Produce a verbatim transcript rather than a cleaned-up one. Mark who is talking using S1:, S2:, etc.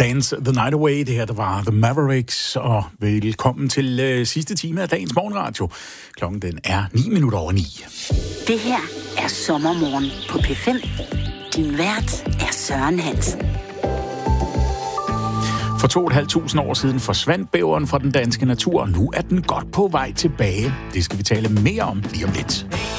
S1: Dance the Night Away, det her, der var The Mavericks, og velkommen til øh, sidste time af dagens morgenradio. Klokken den er ni minutter over ni.
S2: Det her er Sommermorgen på P fem. Din vært er Søren Hansen.
S1: For to og et halvt tusind år siden forsvandt bæveren fra den danske natur, og nu er den godt på vej tilbage. Det skal vi tale mere om lige om lidt.